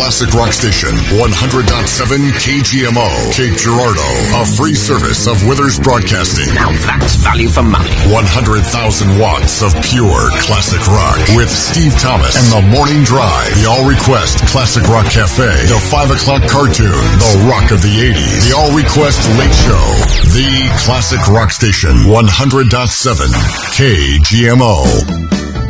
classic rock station, 100.7 KGMO, Cape Girardeau, a free service of Withers Broadcasting. Now that's value for money. 100,000 watts of pure classic rock with Steve Thomas and The Morning Drive, the All Request Classic Rock Cafe, the 5 o'clock cartoon, the rock of the 80s, the All Request Late Show, the classic rock station, 100.7 KGMO.